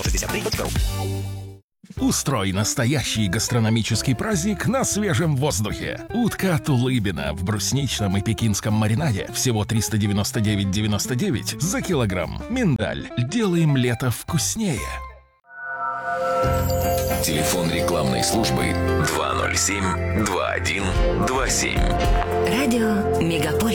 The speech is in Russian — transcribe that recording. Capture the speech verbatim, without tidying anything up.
Устрой настоящий гастрономический праздник на свежем воздухе. Утка Тулыбина в брусничном и пекинском маринаде всего триста девяносто девять девяносто девять за килограмм. Миндаль. Делаем лето вкуснее. Телефон рекламной службы два ноль семь два один два семь. Радио Мегаполис.